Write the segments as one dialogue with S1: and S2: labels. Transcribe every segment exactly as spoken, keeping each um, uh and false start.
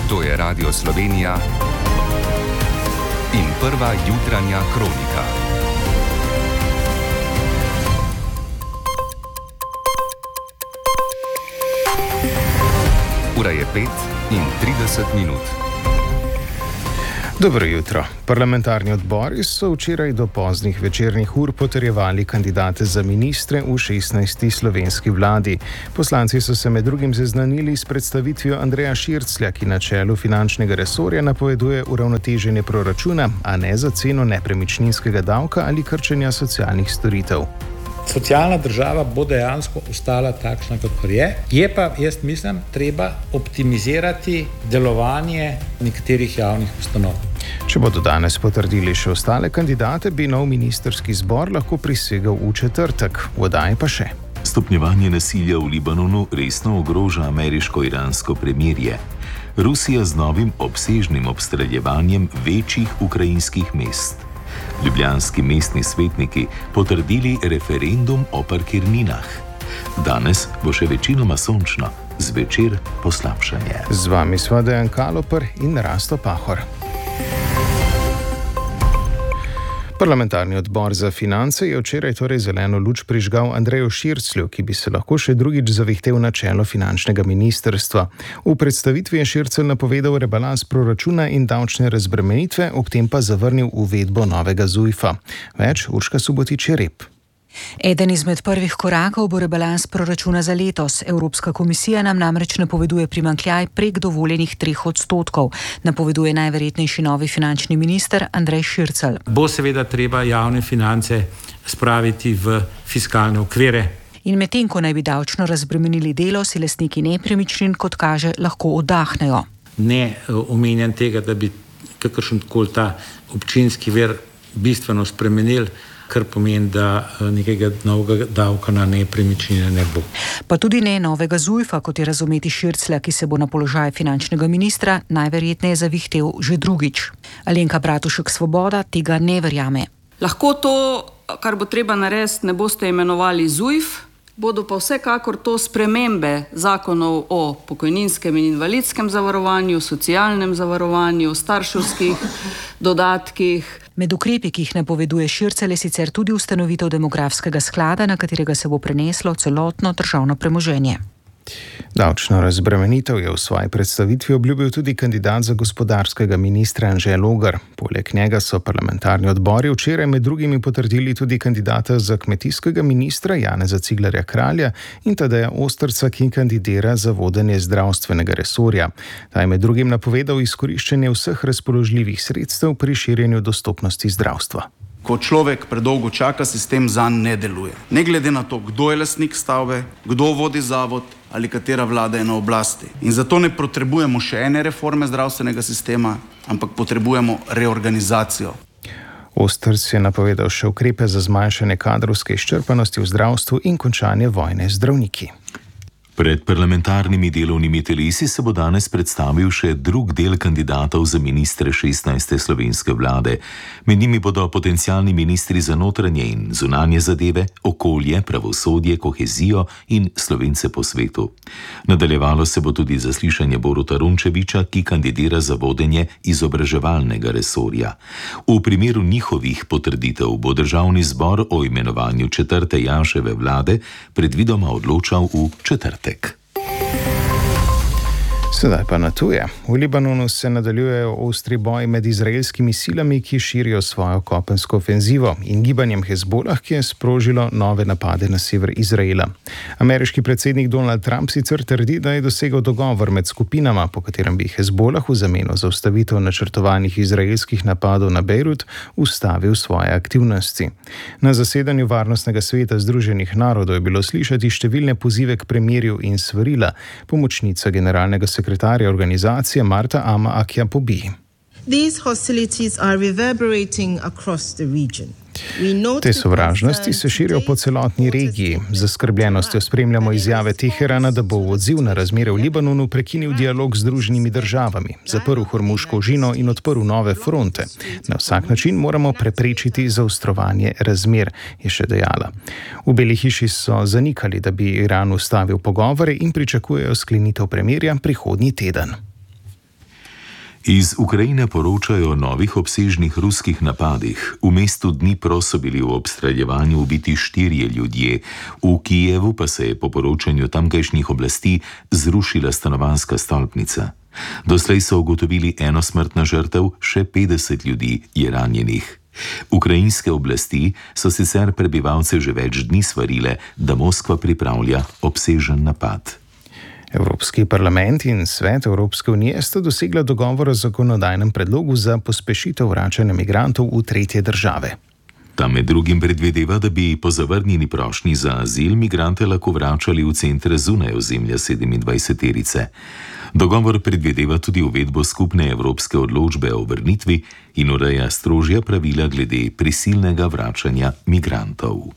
S1: To je Radio Slovenija in prva jutranja kronika. Ura je pet in trideset minut.
S2: Dobro jutro. Parlamentarni odbori so včeraj do poznih večernih ur potrjevali kandidate za ministre v šestnajsti slovenski vladi. Poslanci so se med drugim seznanili s predstavitvijo Andreja Širclja, ki na čelu finančnega resorja napoveduje uravnoteženje proračuna, a ne za ceno nepremičninskega davka ali krčenja socialnih storitev.
S3: Socialna država bo dejansko ostala takšna, kot je. Je pa, jaz mislim, treba optimizirati delovanje nekaterih javnih ustanov.
S2: Če bodo danes potrdili še ostale kandidate, bi nov ministerski zbor lahko prisegel v četrtek. V oddaji pa še.
S4: Stopnjevanje nasilja v Libanonu resno ogroža ameriško-iransko premirje. Rusija z novim obsežnim obstreljevanjem večjih ukrajinskih mest. Ljubljanski mestni svetniki potrdili referendum o parkirninah. Danes bo še večinoma sončno, zvečer poslabšanje.
S2: Z vami sva Dejan Kaloper in Rasto Pahor. Parlamentarni odbor za finance je včeraj torej zeleno luč prižgal Andreju Širclju, ki bi se lahko še drugič zavihtel na čelo finančnega ministrstva. V predstavitvi je Šircelj napovedal rebalans proračuna in davčne razbremenitve, ob tem pa zavrnil uvedbo novega zujfa. Več Urška Subotič-Jereb.
S5: Eden izmed prvih korakov bo rebalans proračuna za letos. Evropska komisija nam namreč napoveduje primanjkljaj prek dovoljenih treh odstotkov. Napoveduje najverjetnejši novi finančni minister Andrej Šircelj.
S3: Bo seveda treba javne finance spraviti v fiskalne okvire.
S5: In medtem, ko naj bi davčno razbremenili delo, si lastniki nepremičnin, kot kaže, lahko oddahnejo.
S3: Ne omenjam tega, da bi kakršenkoli ta občinski vir bistveno spremenili, kar pomeni, da nekega novega davka na nepremičnine ne bo.
S5: Pa tudi ne novega zujfa, kot je razumeti Širclja, ki se bo na položaj finančnega ministra najverjetneje zavihtel že drugič. Alenka Bratušek Svoboda tega ne verjame.
S6: Lahko to, kar bo treba narediti, ne boste imenovali zujf, bodo pa vsekakor to spremembe zakonov o pokojninskem in invalidskem zavarovanju, socialnem zavarovanju, starševskih dodatkih.
S5: Med ukrepi, ki jih napoveduje Šircelj, je sicer tudi ustanovitev demografskega sklada, na katerega se bo preneslo celotno državno premoženje.
S2: Davčno razbremenitev je v svoji predstavitvi obljubil tudi kandidat za gospodarskega ministra Anže Logar. Poleg njega so parlamentarni odbori včeraj med drugimi potrdili tudi kandidata za kmetijskega ministra Janeza Ciglerja Kralja in Tadeja Osterca, ki kandidira za vodenje zdravstvenega resorja. Ta je med drugim napovedal izkoriščanje vseh razpoložljivih sredstev pri širjenju dostopnosti zdravstva.
S7: Ko človek predolgo čaka, sistem zanj ne deluje. Ne glede na to, kdo je lastnik stavbe, kdo vodi zavod ali katera vlada je na oblasti. In zato ne potrebujemo še ene reforme zdravstvenega sistema, ampak potrebujemo reorganizacijo.
S2: Osterc je napovedal še ukrepe za zmanjšanje kadrovske izčrpanosti v zdravstvu in končanje vojne z zdravniki.
S4: Pred parlamentarnimi delovnimi telesi se bo danes predstavil še drug del kandidatov za ministre šestnajste slovenske vlade. Med njimi bodo potencialni ministri za notranje in zunanje zadeve, okolje, pravosodje, kohezijo in Slovence po svetu. Nadaljevalo se bo tudi zaslišanje Boruta Rončevića, ki kandidira za vodenje izobraževalnega resorja. V primeru njihovih potrditev bo državni zbor o imenovanju četrte Janševe vlade predvidoma odločal v četrtek.
S2: Sedaj pa na tuje. V Libanonu se nadaljujejo ostri boji med izraelskimi silami, ki širijo svojo kopensko ofenzivo, in gibanjem Hezbolah, ki je sprožilo nove napade na sever Izraela. Ameriški predsednik Donald Trump sicer trdi, da je dosegel dogovor med skupinama, po katerem bi Hezbolah v zameno za ustavitev načrtovanih izraelskih napadov na Bejrut ustavil svoje aktivnosti. Na zasedanju Varnostnega sveta Združenih narodov je bilo slišati številne pozive k premirju in svarila. Pomočnica generalnega sekretarja sekretarja organizacije Marta Ama Akjapobi.
S8: These hostilities are reverberating across the region.
S2: Te sovražnosti se širijo po celotni regiji. Z zaskrbljenostjo spremljamo izjave Teherana, da bo v odziv na razmere v Libanonu prekinil dialog z Združenimi državami, zaprl Hormuško ožino in odprl nove fronte. Na vsak način moramo preprečiti zaostrovanje razmer, je še dejala. V Beli hiši so zanikali, da bi Iran ustavil pogovore in pričakujejo sklenitev premirja prihodnji teden.
S4: Iz Ukrajine poročajo o novih obsežnih ruskih napadih. V mestu Dnipro so bili v obstreljevanju ubiti štirje ljudje. V Kijevu pa se je po poročanju tamkajšnjih oblasti zrušila stanovanjska stolpnica. Doslej so ugotovili eno smrtno žrtev, še petdeset ljudi je ranjenih. Ukrajinske oblasti so sicer prebivalce že več dni svarile, da Moskva pripravlja obsežen napad.
S2: Evropski parlament in Svet Evropske unije sta dosegla dogovor o zakonodajnem predlogu za pospešitev vračanja migrantov v tretje države.
S4: Ta med drugim predvideva, da bi po zavrnjeni prošnji za azil migrante lahko vračali v centre zunaj ozemlja sedemindvajseterice. Dogovor predvideva tudi uvedbo skupne evropske odločbe o vrnitvi in ureja strožja pravila glede prisilnega vračanja migrantov.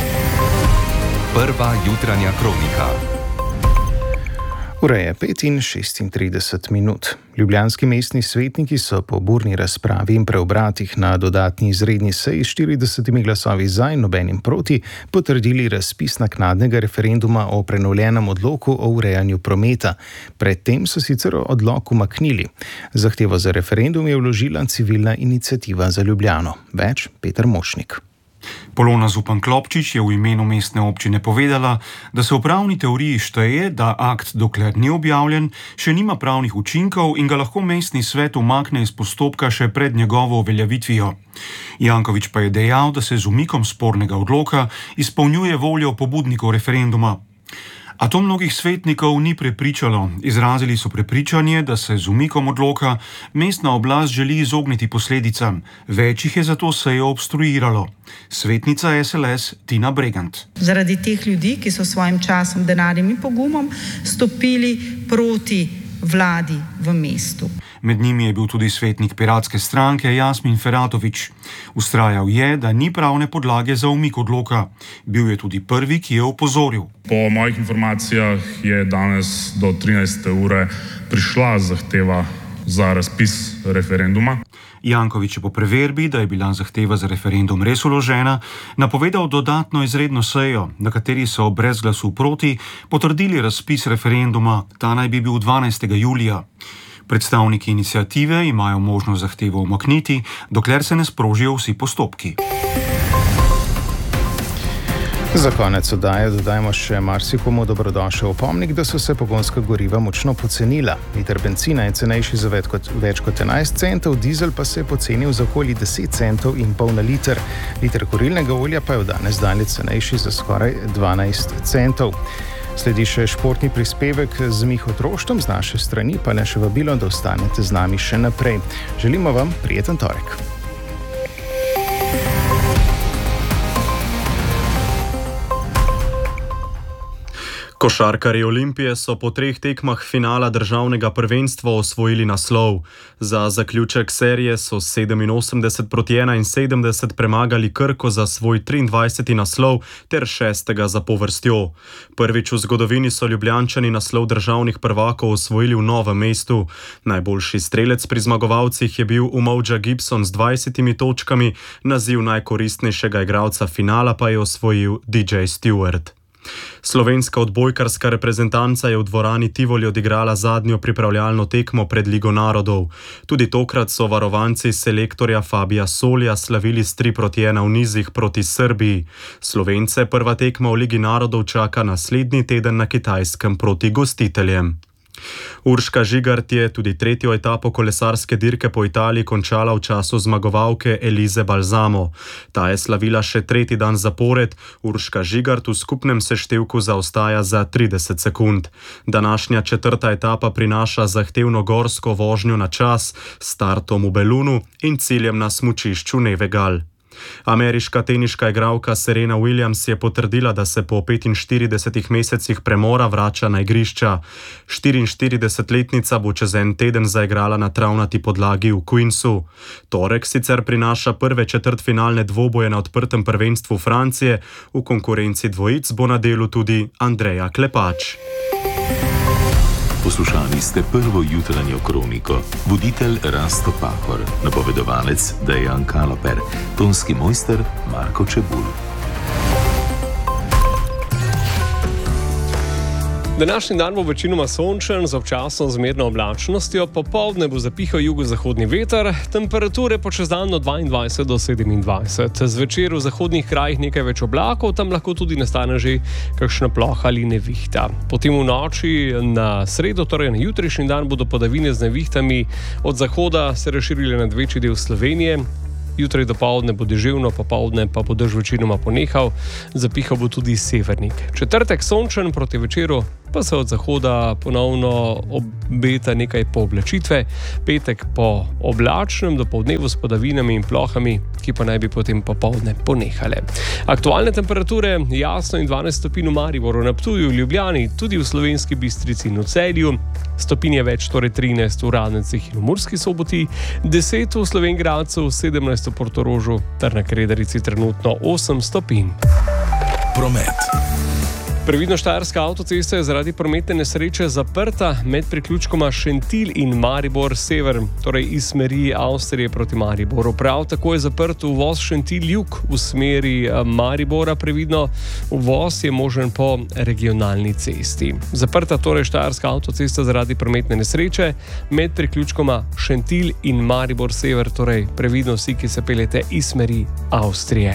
S1: Prva jutranja kronika.
S2: Ura je pet in šestintrideset minut. Ljubljanski mestni svetniki so po burni razpravi in preobratih na dodatni izredni seji s štiridesetimi glasovi za in nobenim proti potrdili razpis naknadnega referenduma o prenovljenem odloku o urejanju prometa. Predtem so sicer odlok umaknili. Zahtevo za referendum je vložila civilna iniciativa za Ljubljano. Več Peter Mošnik.
S9: Polona Zupan Klopčič je v imenu mestne občine povedala, da se v pravni teoriji šteje, da akt, dokler ni objavljen, še nima pravnih učinkov in ga lahko mestni svet umakne iz postopka še pred njegovo uveljavitvijo. Janković pa je dejal, da se z umikom spornega odloka izpolnjuje voljo pobudnikov referenduma. A to mnogih svetnikov ni prepričalo. Izrazili so prepričanje, da se z umikom odloka mestna oblast želi izogniti posledicam. Več jih je zato sejo obstruiralo. Svetnica S L S Tina Bregant.
S10: Zaradi teh ljudi, ki so svojim časom, denarjem in pogumom stopili proti vladi v mestu.
S9: Med njimi je bil tudi svetnik Piratske stranke Jasmin Feratović. Ustrajal je, da ni pravne podlage za umik odloka. Bil je tudi prvi, ki je opozoril.
S11: Po mojih informacijah je danes do trinajste ure prišla zahteva za razpis referenduma.
S9: Janković je po preverbi, da je bila zahteva za referendum res vložena, napovedal dodatno izredno sejo, na kateri so brez glasu proti potrdili razpis referenduma. Ta naj bi bil dvanajstega julija. Predstavniki iniciative imajo možnost zahtevo umakniti, dokler se ne sprožijo vsi postopki.
S2: Za konec oddaje dodajmo še marsikomu dobrodošel opomnik, da so se pogonska goriva močno pocenila. Liter bencina je cenejši za več kot, več kot enajst centov, dizel pa se je pocenil za okoli deset centov in pol na liter. Liter kurilnega olja pa je od danes dalje cenejši za skoraj dvanajst centov. Sledi še športni prispevek z Miho Troštom, z naše strani pa le še vabilo, da ostanete z nami še naprej. Želimo vam prijeten torek.
S12: Košarkarji Olimpije so po treh tekmah finala državnega prvenstva osvojili naslov. Za zaključek serije so sedeminosemdeset proti enainsedemdeset premagali Krko za svoj triindvajseti naslov ter šestega zapovrstjo. Prvič v zgodovini so Ljubljančani naslov državnih prvakov osvojili v Novem mestu. Najboljši strelec pri zmagovalcih je bil Umoja Gibson z dvajsetimi točkami, naziv najkoristnejšega igralca finala pa je osvojil D J Stewart. Slovenska odbojkarska reprezentanca je v dvorani Tivoli odigrala zadnjo pripravljalno tekmo pred Ligo narodov. Tudi tokrat so varovanci selektorja Fabija Solja slavili s tri proti ena v nizih proti Srbiji. Slovence prva tekma v Ligi narodov čaka naslednji teden na Kitajskem proti gostiteljem. Urška Žigart je tudi tretjo etapo kolesarske dirke po Italiji končala v času zmagovalke Elize Balzamo. Ta je slavila še tretji dan zapored. Urška Žigart v skupnem seštevku zaostaja za trideset sekund. Današnja četrta etapa prinaša zahtevno gorsko vožnjo na čas, startom v Belunu in ciljem na smučišču Nevegal. Ameriška teniška igralka Serena Williams je potrdila, da se po petinštiridesetih mesecih premora vrača na igrišča. štiriinštiridesetletnica bo čez en teden zaigrala na travnati podlagi v Queensu. Torek sicer prinaša prve četrtfinalne dvoboje na odprtem prvenstvu Francije, v konkurenci dvojic bo na delu tudi Andreja Klepač.
S4: Poslušali ste prvo jutranjo kroniko. Voditelj Rasto Pahor, napovedovalec Dejan Kaloper, tonski mojster Marko Čebul.
S13: Današnji dan bo večinoma sončen z občasno zmerno oblačnostjo, popoldne bo zapihal jugozahodni veter, temperature pa čez dan od dvaindvajset do sedemindvajset. Zvečer v zahodnih krajih nekaj več oblakov, tam lahko tudi nastane že kakšna ploha ali nevihta. Potem v noči na sredo, torej na jutrišnji dan, bodo padavine z nevihtami od zahoda se razširile nad večji del Slovenije. Jutri dopoldne bo deževno, popoldne pa bo dež večinoma ponehal, zapihal bo tudi severnik. Četrtek sončen, proti večeru pa se od zahoda ponovno obeta nekaj pooblačitve. Petek po oblačnem, dopoldnevu s padavinami in plohami, ki pa naj bi potem popoldne ponehale. Aktualne temperature jasno in dvanajst stopinj v Mariboru, na Ptuju, v Ljubljani, tudi v Slovenski Bistrici in v Celju, stopinje več, torej trinajst v Radnicah in v Murski Soboti, deset v Slovenj Gradcu, sedemnajst v Portorožu ter na Kredarici trenutno osem stopinj.
S14: Promet.
S13: Previdno Štajerska avtocesta je zaradi prometne nesreče zaprta med priključkoma Šentilj in Maribor sever, torej iz smeri Avstrije proti Mariboru. Prav tako je zaprt uvoz Šentilj jug v smeri Maribora, previdno uvoz je možen po regionalni cesti. Zaprta torej Štajerska avtocesta zaradi prometne nesreče med priključkoma Šentilj in Maribor sever, torej previdno vsi, ki se peljete iz smeri Avstrije.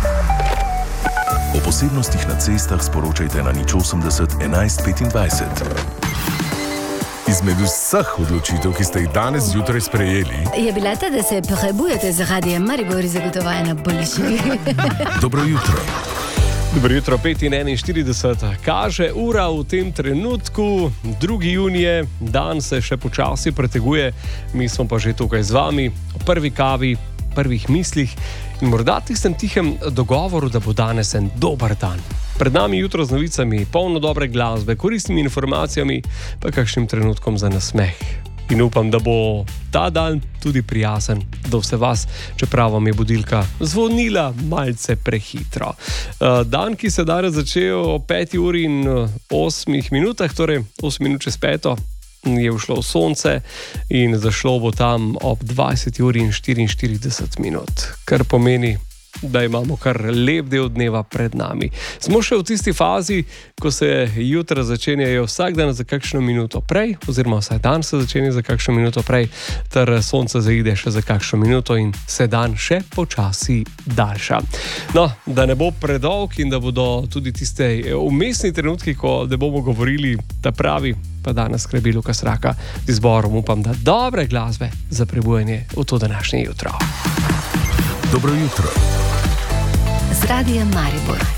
S14: O posebnostih na cestah sporočajte na nič osemdeset enajst petindvajset.
S15: Izmed vseh odločitev, ki ste jih danes zjutraj sprejeli,
S16: je bila ta, da se prebujete z Radijem Maribor zagotovljena boljši.
S15: Dobro jutro.
S13: Dobro jutro, pet in enainštirideset. Kaže ura v tem trenutku, drugi junij, dan se še počasi preteguje, mi smo pa že tukaj z vami, o prvi kavi, prvih mislih in morda tistem tihem dogovoru, da bo danes en dober dan. Pred nami jutro z novicami, polno dobre glasbe, koristnimi informacijami, pa kakšnim trenutkom za nasmeh. In upam, da bo ta dan tudi prijazen do vse vas, čeprav vam je budilka zvonila malce prehitro. Dan, ki se danes začel o peti uri in osmih minutah, torej osem minut čez peto, je ušlo sonce in zašlo bo tam ob dvajseti uri in štiriinštirideset minut, kar pomeni, da imamo kar lep del dneva pred nami. Smo še v tisti fazi, ko se jutra začenjajo vsak dan za kakšno minuto prej, oziroma vsak dan se začenja za kakšno minuto prej, ter sonce zaide še za kakšno minuto in se dan še počasi daljša. No, da ne bo predolg in da bodo tudi tiste umestni trenutki, ko ne bomo govorili ta pravi, pa danes skrbi Lukas Raka z izborom, upam, da dobre glasbe za prebujanje v to današnje jutro.
S14: Dobro jutro.
S16: Z Radijem Maribor.